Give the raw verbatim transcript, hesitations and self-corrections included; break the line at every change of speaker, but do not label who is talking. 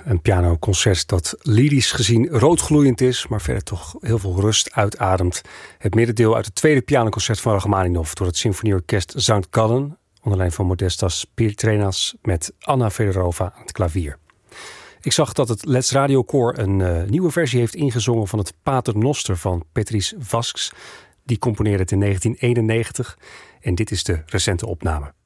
een pianoconcert dat lyrisch gezien roodgloeiend is, maar verder toch heel veel rust uitademt. Het middendeel uit het tweede pianoconcert van Rachmaninov door het Symfonieorkest Sankt Gallen, onder leiding van Modestas Pitrenas met Anna Fedorova aan het klavier. Ik zag dat het Let's Radio Koor een uh, nieuwe versie heeft ingezongen van het Pater Noster van Petrus Vasks. Die componeerde het in negentien eenennegentig en dit is de recente opname.